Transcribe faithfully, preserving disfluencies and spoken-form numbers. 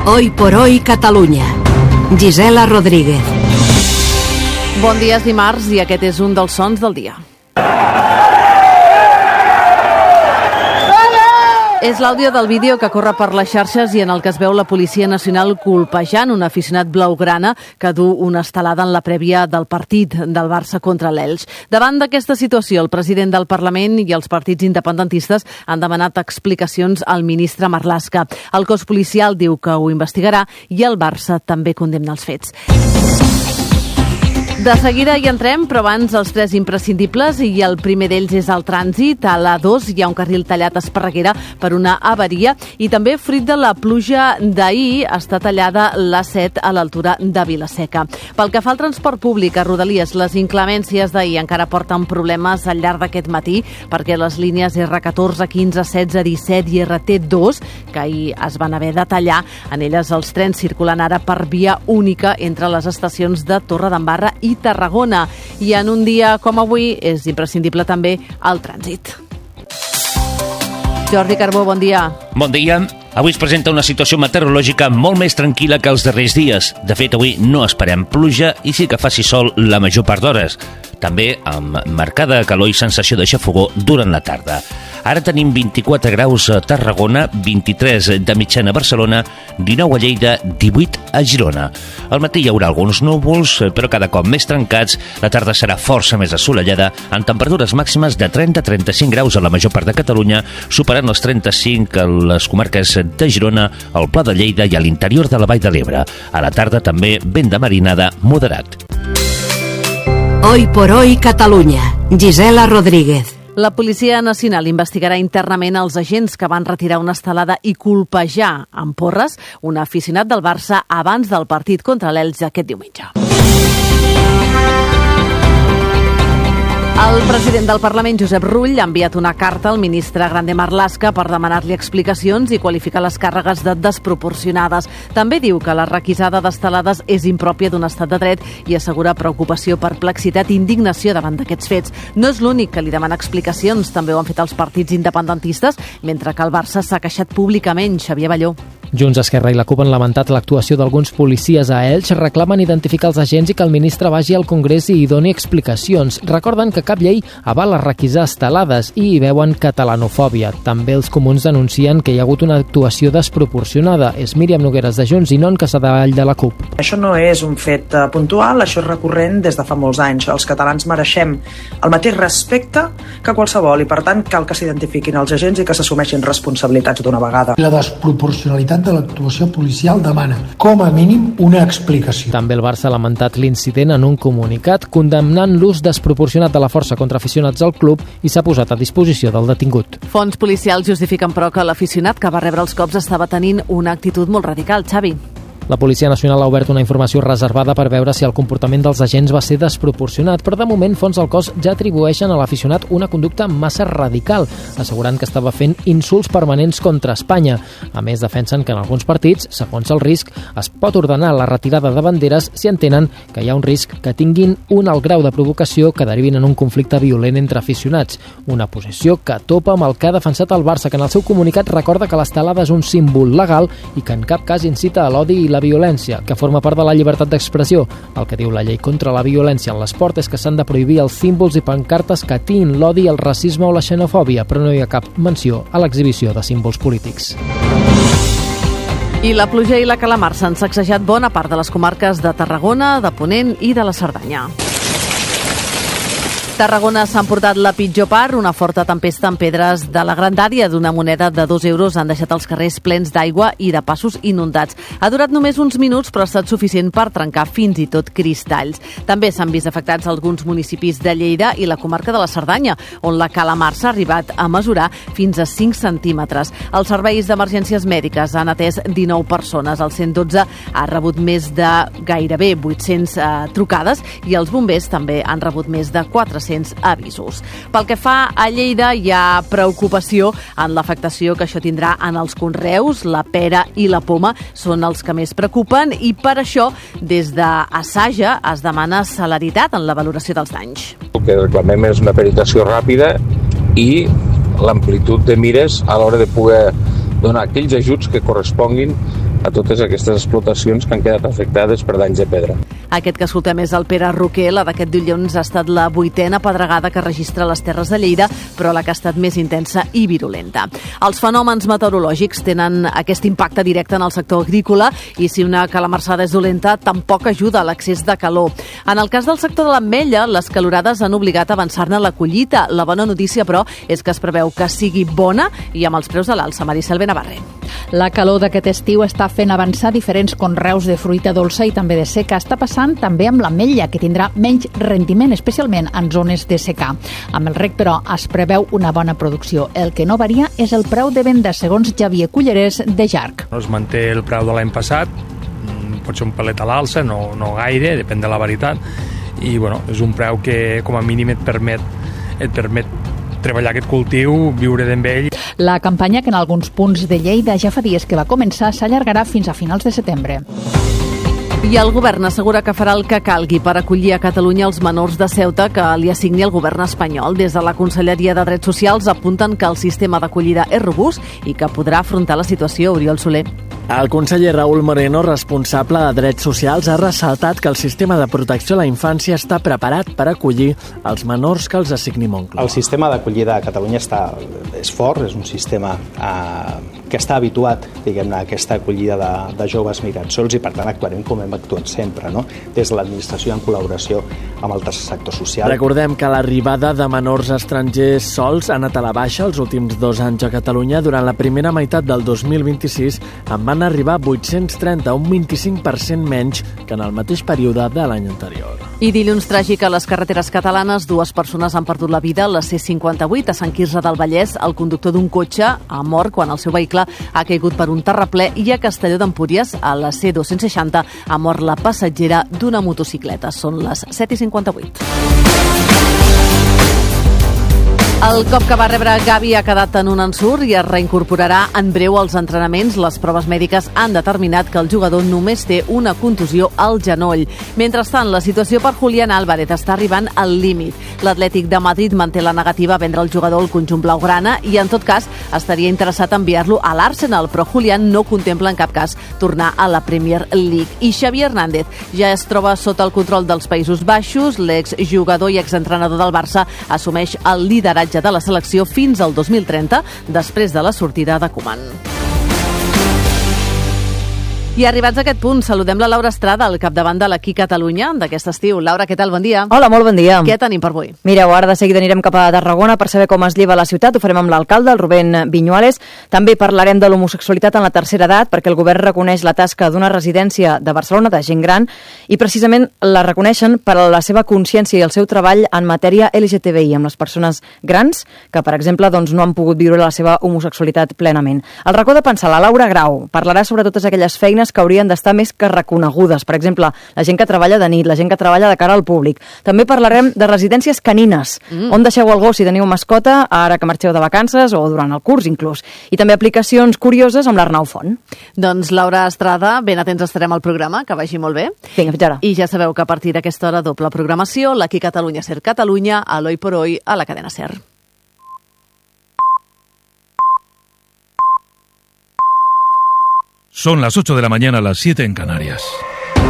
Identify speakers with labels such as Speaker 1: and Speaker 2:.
Speaker 1: Hoy por hoy Catalunya. Gisela Rodríguez.
Speaker 2: Bon dia, és dimarts i aquest és un dels sons del dia. És l'àudio del vídeo que corre per les xarxes i en el que es veu la Policia Nacional colpejant un aficionat blaugrana que du una estelada en la prèvia del partit del Barça contra l'Elx. Davant d'aquesta situació, el president del Parlament i els partits independentistes han demanat explicacions al ministre Marlaska. El cos policial diu que ho investigarà i el Barça també condemna els fets. De seguida hi entrem, però abans els tres imprescindibles, i el primer d'ells és el trànsit. A l'A dos hi ha un carril tallat a Esparreguera per una avaria i també, fruit de la pluja d'ahir, està tallada l'A set a l'altura de Vila-seca. Pel que fa al transport públic a Rodalies, les inclemències d'ahir encara porten problemes al llarg d'aquest matí perquè les línies erre catorze, quinze, setze, disset i erre te dos, que ahir es van haver de tallar, en elles els trens circulen ara per via única entre les estacions de Torredembarra i Tarragona. I en un dia com avui és imprescindible també el trànsit. Jordi Carbó, bon dia.
Speaker 3: Bon dia. Avui es presenta una situació meteorològica molt més tranquil·la que els darrers dies. De fet, avui no esperem pluja i sí que faci sol la major part d'hores. També amb marcada calor i sensació de xafogor durant la tarda. Ara tenim vint-i-quatre graus a Tarragona, vint-i-tres de mitjana a Barcelona, dinou a Lleida, divuit a Girona. Al matí hi haurà alguns núvols, però cada cop més trencats. La tarda serà força més assolellada, amb temperatures màximes de trenta a trenta-cinc graus a la major part de Catalunya, superant els trenta-cinc a les comarques de Girona, al Pla de Lleida i a l'interior de la Vall de l'Ebre. A la tarda també vent de marinada moderat.
Speaker 1: Hoy por hoy Catalunya. Gisela Rodríguez.
Speaker 2: La Policia Nacional investigarà internament els agents que van retirar una estelada i colpejar amb porres un aficionat del Barça abans del partit contra l'Elx aquest diumenge. El president del Parlament, Josep Rull, ha enviat una carta al ministre Grande Marlaska per demanar-li explicacions i qualificar les càrregues de desproporcionades. També diu que la requisada d'estelades és impròpia d'un estat de dret i assegura preocupació, perplexitat i indignació davant d'aquests fets. No és l'únic que li demana explicacions, també ho han fet els partits independentistes, mentre que el Barça s'ha queixat públicament. Xavier Balló.
Speaker 4: Junts, Esquerra i la CUP han lamentat l'actuació d'alguns policies a Elx, reclamen identificar els agents i que el ministre vagi al Congrés i hi doni explicacions. Recorden que cap llei avala requisar estelades i hi veuen catalanofòbia. També els comuns denuncien que hi ha hagut una actuació desproporcionada. És Míriam Nogueres de Junts i Non Casadevall de la CUP.
Speaker 5: Això no és un fet puntual, això és recurrent des de fa molts anys. Els catalans mereixem el mateix respecte que qualsevol i, per tant, cal que s'identifiquin els agents i que s'assumeixin responsabilitats d'una vegada.
Speaker 6: La desproporcionalitat de l'actuació policial demana, com a mínim, una explicació.
Speaker 4: També el Barça ha lamentat l'incident en un comunicat, condemnant l'ús desproporcionat de la força contra aficionats al club i s'ha posat a disposició del detingut.
Speaker 2: Fons policials justifiquen, però, que l'aficionat que va rebre els cops estava tenint una actitud molt radical. Xavi.
Speaker 4: La Policia Nacional ha obert una informació reservada per veure si el comportament dels agents va ser desproporcionat, però de moment fons del cos ja atribueixen a l'aficionat una conducta massa radical, assegurant que estava fent insults permanents contra Espanya. A més, defensen que en alguns partits, segons el risc, es pot ordenar la retirada de banderes si entenen que hi ha un risc que tinguin un alt grau de provocació que derivin en un conflicte violent entre aficionats. Una posició que topa amb el que ha defensat el Barça, que en el seu comunicat recorda que l'estelada és un símbol legal i que en cap cas incita a l'odi i la violència, que forma part de la llibertat d'expressió. El que diu la llei contra la violència en l'esport és que s'han de prohibir els símbols i pancartes que atien l'odi, el racisme o la xenofòbia, però no hi ha cap menció a l'exhibició de símbols polítics.
Speaker 2: I la pluja i la calamar s'han sacsejat bona part de les comarques de Tarragona, de Ponent i de la Cerdanya. Tarragona s'ha emportat la pitjor part. Una forta tempesta amb pedres de la grandària d'una moneda de dos euros han deixat els carrers plens d'aigua i de passos inundats. Ha durat només uns minuts, però ha estat suficient per trencar fins i tot cristalls. També s'han vist afectats alguns municipis de Lleida i la comarca de la Cerdanya, on la calamar s'ha arribat a mesurar fins a cinc centímetres. Els serveis d'emergències mèdiques han atès dinou persones. El cent dotze ha rebut més de gairebé vuit-cents eh, trucades i els bombers també han rebut més de quatre-cents avisos. Pel que fa a Lleida, hi ha preocupació en l'afectació que això tindrà en els conreus. La pera i la poma són els que més preocupen i per això des d'Assaja es demana celeritat en la valoració dels danys.
Speaker 7: El que reclamem és una peritació ràpida i l'amplitud de mires a l'hora de poder donar aquells ajuts que corresponguin a totes aquestes explotacions que han quedat afectades per danys de pedra.
Speaker 2: Aquest que escoltem és el Pere Roquer. La d'aquest dilluns ha estat la vuitena pedregada que registra les Terres de Lleida, però la que ha estat més intensa i virulenta. Els fenòmens meteorològics tenen aquest impacte directe en el sector agrícola i si una calamarsada és dolenta, tampoc ajuda a l'accés de calor. En el cas del sector de l'ametlla, les calorades han obligat a avançar-ne la collita. La bona notícia, però, és que es preveu que sigui bona i amb els preus a l'alça. Maricel Benavarre.
Speaker 8: La calor d'aquest estiu està fent avançar diferents conreus de fruita dolça i també de seca. Està passant també amb l'ametlla, que tindrà menys rendiment, especialment en zones de secà. Amb el rec, però, es preveu una bona producció. El que no varia és el preu de venda, segons Xavier Cullerés, de Jarc.
Speaker 9: Es manté el preu de l'any passat, pot ser un pelet a l'alça, no, no gaire, depèn de la varietat, i bueno, és un preu que com a mínim et permet, et permet treballar aquest cultiu, viure d'en ell.
Speaker 8: La campanya, que en alguns punts de Lleida ja fa dies que va començar, s'allargarà fins a finals de setembre.
Speaker 2: I el govern assegura que farà el que calgui per acollir a Catalunya els menors de Ceuta que li assigni el govern espanyol. Des de la Conselleria de Drets Socials apunten que el sistema d'acollida és robust i que podrà afrontar la situació. Oriol Soler.
Speaker 10: El conseller Raúl Moreno, responsable de Drets Socials, ha ressaltat que el sistema de protecció a la infància està preparat per acollir els menors que els assigni Moncloa.
Speaker 11: El sistema d'acollida a Catalunya està, és fort, és un sistema eh, que està habituat, diguem-ne, a aquesta acollida de, de joves migrants sols i per tant actuarem com hem actuat sempre, no? Des de l'administració en col·laboració amb el tercer sector social.
Speaker 10: Recordem que l'arribada de menors estrangers sols ha anat a la baixa els últims dos anys a Catalunya. Durant la primera meitat del dos mil vint-i-sis en van arribar vuit-cents trenta, un vint-i-cinc per cent menys que en el mateix període de l'any anterior.
Speaker 2: I dilluns tràgic a les carreteres catalanes. Dues persones han perdut la vida a la C cinquanta-vuit a Sant Quirze del Vallès. El conductor d'un cotxe ha mort quan el seu vehicle ha caigut per un terraplè i a Castelló d'Empúries, a la C dos-cents seixanta, ha mort la passatgera d'una motocicleta. Són les set i cinquanta-vuit. El cop que va rebre Gavi ha quedat en un ensurt i es reincorporarà en breu als entrenaments. Les proves mèdiques han determinat que el jugador només té una contusió al genoll. Mentrestant, la situació per Julián Álvarez està arribant al límit. L'Atlètic de Madrid manté la negativa a vendre el jugador al conjunt blaugrana i, en tot cas, estaria interessat en enviar-lo a l'Arsenal, però Julián no contempla en cap cas tornar a la Premier League. I Xavi Hernández ja es troba sota el control dels Països Baixos. L'exjugador i exentrenador del Barça assumeix el lideratge de la selecció fins al dos mil trenta, després de la sortida de Koeman. I arribats a aquest punt, saludem la Laura Estrada, al capdavant de l'Aquí Catalunya d'aquest estiu. Laura, què tal? Bon dia.
Speaker 12: Hola, molt bon dia.
Speaker 2: Què tenim per avui?
Speaker 12: Mireu, ara de seguida anirem cap a Tarragona per saber com es lleva la ciutat. Ho farem amb l'alcalde, el Rubén Viñuales. També parlarem de l'homosexualitat en la tercera edat, perquè el govern reconeix la tasca d'una residència de Barcelona de gent gran i precisament la reconeixen per a la seva consciència i el seu treball en matèria L G T B I, amb les persones grans que, per exemple, doncs, no han pogut viure la seva homosexualitat plenament. El racó de pensar, la Laura Grau parlarà sobre totes aquelles feines que haurien d'estar més que reconegudes. Per exemple, la gent que treballa de nit, la gent que treballa de cara al públic. També parlarem de residències canines. Mm. On deixeu el gos si teniu mascota, ara que marxeu de vacances o durant el curs inclús. I també aplicacions curioses amb l'Arnau Font.
Speaker 2: Doncs Laura Estrada, ben atents estarem al programa, que vagi molt bé.
Speaker 12: Vinga, fins ara.
Speaker 2: I ja sabeu que a partir d'aquesta hora doble programació, l'Aquí Catalunya Ser Catalunya, a l'Hoy por Hoy, a la cadena Ser.
Speaker 13: Son las ocho de la mañana, las siete en Canarias.